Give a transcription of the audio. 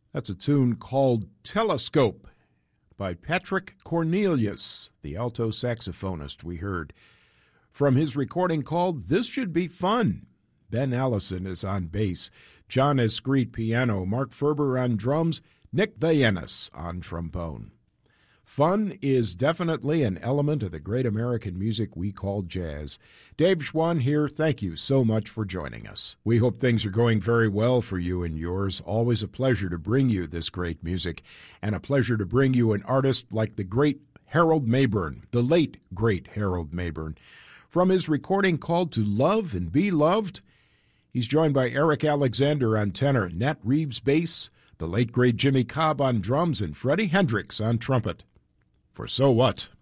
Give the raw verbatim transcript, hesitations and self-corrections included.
That's a tune called Telescope by Patrick Cornelius, the alto saxophonist we heard. From his recording called This Should Be Fun. Ben Allison is on bass, John Escreet piano, Mark Ferber on drums, Nick Vayenis on trombone. Fun is definitely an element of the great American music we call jazz. Dave Schwann here. Thank you so much for joining us. We hope things are going very well for you and yours. Always a pleasure to bring you this great music, and a pleasure to bring you an artist like the great Harold Mabern, the late great Harold Mabern. From his recording called To Love and Be Loved, he's joined by Eric Alexander on tenor, Nat Reeves bass, the late great Jimmy Cobb on drums, and Freddie Hendricks on trumpet. For So What?